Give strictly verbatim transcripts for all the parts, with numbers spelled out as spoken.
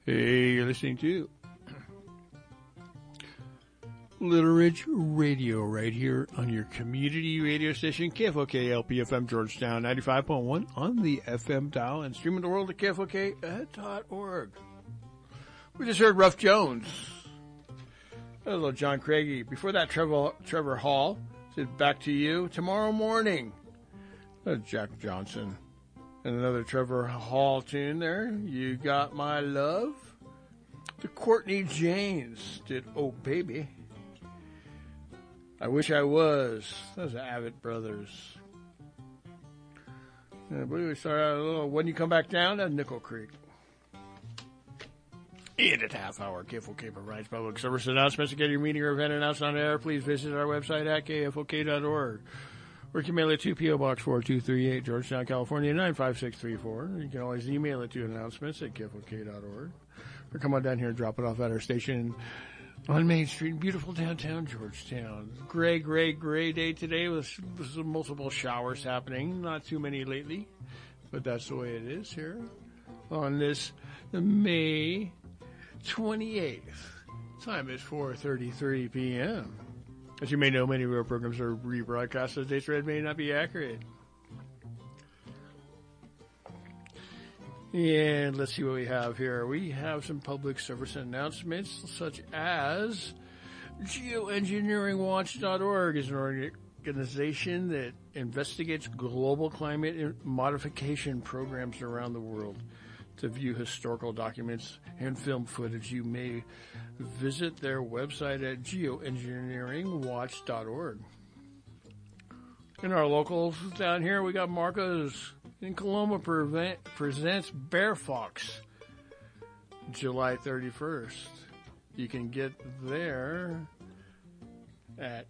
Hey, you're listening to Little Ridge Radio right here on your community radio station, K F O K L P F M Georgetown, ninety-five point one on the F M dial and streaming the world at K F O K dot org. We just heard Ruff Jones. A little John Craigie. Before that, Trevor, Trevor Hall said, back to you tomorrow morning. That's Jack Johnson. And another Trevor Hall tune there. You Got My Love. The Courtney Janes did Oh Baby. I Wish I Was. Those are Abbott Brothers. And I believe we started out a little When You Come Back Down at Nickel Creek. In at half hour, K F O K provides public service announcements. To get your meeting or event announced on air, please visit our website at K F O K dot org. Or you can mail it to P O Box four two three eight, Georgetown, California, nine five six three four. You can always email it to announcements at K F O K dot org. Or come on down here and drop it off at our station on Main Street in beautiful downtown Georgetown. Gray, gray, gray day today with, with some multiple showers happening. Not too many lately, but that's the way it is here on this May twenty-eighth. Time is four thirty-three p.m. As you may know, many of our programs are rebroadcast, so dates read may not be accurate. And let's see what we have here. We have some public service announcements, such as geoengineering watch dot org is an organization that investigates global climate modification programs around the world. To view historical documents and film footage, you may visit their website at geoengineering watch dot org. In our locals down here, we got Marcos in Coloma prevent, presents Bear Fox, July thirty-first. You can get there at...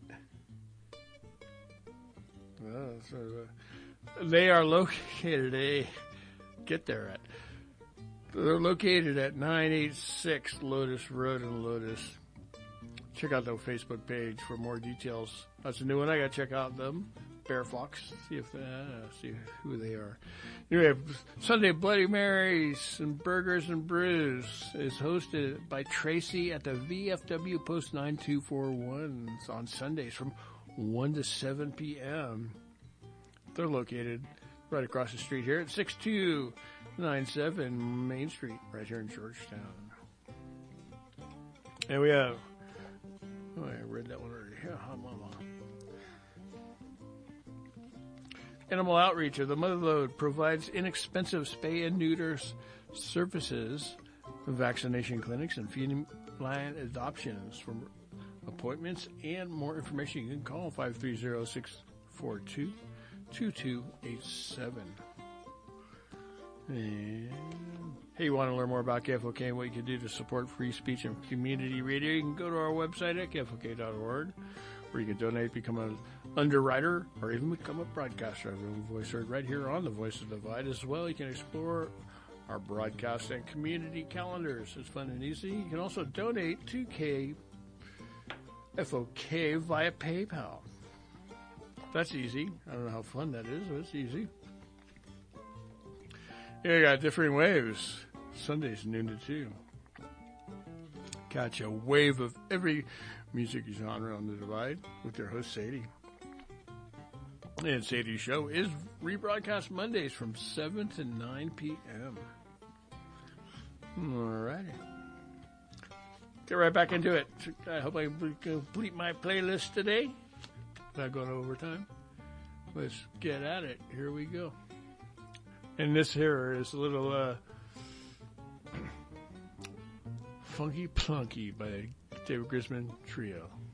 Oh, sort of a, they are located, a, get there at... They're located at nine eighty-six Lotus Road in Lotus. Check out the Facebook page for more details. That's a new one. I got to check out them. Bear Fox. See if uh, see who they are. Anyway, Sunday Bloody Marys and Burgers and Brews is hosted by Tracy at the V F W Post nine two four one on Sundays from one to seven p.m. They're located right across the street here at six two nine seven Main Street, right here in Georgetown. And we have, oh, I read that one already. Yeah, mama. Animal Outreach of the Motherlode provides inexpensive spay and neuter services, vaccination clinics, and feline adoptions. For appointments and more information, you can call five three zero, six four two, two two eight seven. And hey, you want to learn more about K F O K and what you can do to support free speech and community radio? You can go to our website at K F O K dot org, where you can donate, become an underwriter, or even become a broadcaster. Every voice heard right here on the Voice of the Divide. As well, you can explore our broadcast and community calendars. It's fun and easy. You can also donate to K F O K via PayPal. That's easy. I don't know how fun that is, but it's easy. Yeah, you got different waves. Sundays noon to two. Catch a wave of every music genre on the Divide with their host Sadie. And Sadie's show is rebroadcast Mondays from seven to nine p.m. Alrighty. Get right back into it. I hope I complete my playlist today. Not going over time. Let's get at it. Here we go. And this here is a little uh, Funky Plunky by David Grisman Trio.